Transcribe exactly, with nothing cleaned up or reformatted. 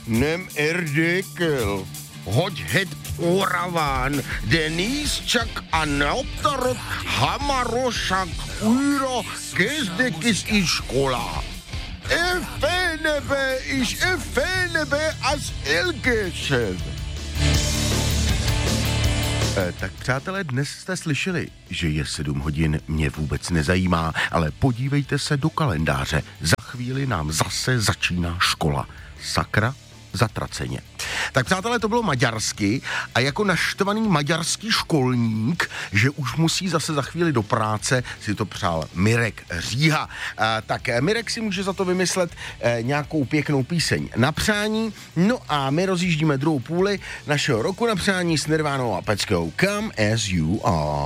nem erdekel. Hogy het oravan, Denise csak a naptarot hamarosan újra kezdekis iskola. E fenebe is, e fenebe az elkésed. E, tak přátelé, dnes jste slyšeli, že je sedm hodin, mě vůbec nezajímá, ale podívejte se do kalendáře. Za chvíli nám zase začíná škola. Sakra, zatraceně. Tak přátelé, to bylo maďarsky a jako naštvaný maďarský školník, že už musí zase za chvíli do práce, si to přál Mirek Říha. A, tak Mirek si může za to vymyslet e, nějakou pěknou píseň na přání, no a my rozjíždíme druhou půli našeho roku na přání s Nirvánou a Peckou Come As You Are.